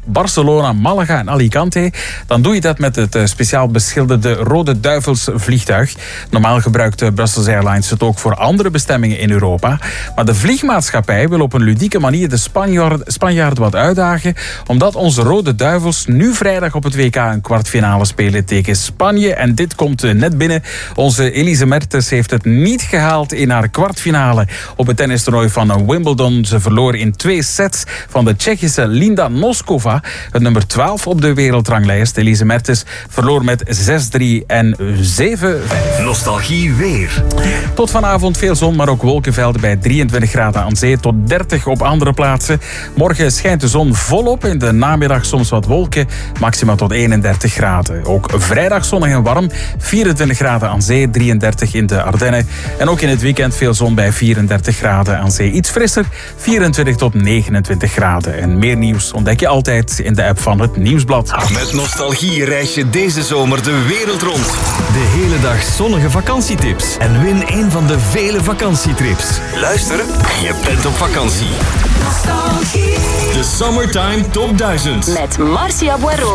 Barcelona, Malaga en Alicante, dan doe je dat met het speciaal beschilderde Rode Duivels vliegtuig. Normaal gebruikt Brussels Airlines het ook voor andere bestemmingen in Europa. Maar de vliegmaatschappij wil op een ludieke manier de Spanjaarden wat uitdagen, omdat onze Rode Duivels nu vrijdag op het WK een kwartfinale spelen tegen Spanje. En dit komt net binnen. Onze Elise Mertens heeft het niet gehaald in haar kwartfinale op het tennistoernooi van Wimbledon. Ze verloor in 2 sets van de Tsjechische Linda Noskova, het nummer 12 op de wereldranglijst. Elise Mertens verloor met 6-3 en 7-5. Nostalgie weer. Tot vanavond veel zon, maar ook wolkenvelden bij 23 graden aan zee tot 30 op andere plaatsen. Morgen schijnt de zon volop, in de namiddag soms wat wolken, maxima tot 31 graden. Ook vrijdag zonnig en warm, 24 graden aan zee, 33 in de Ardennen. En ook in het weekend veel zon bij 34 graden aan zee. Iets frisser, 24 tot 29 graden. En meer nieuws ontdek je altijd in de app van het Nieuwsblad. Met Nostalgie reis je deze zomer de wereld rond. De hele dag zonnige vakantietips. En win een van de vele vakantietrips. Luister en je bent op vakantie. Nostalgie. De Summertime Top 1000. Met Marcia Boiron.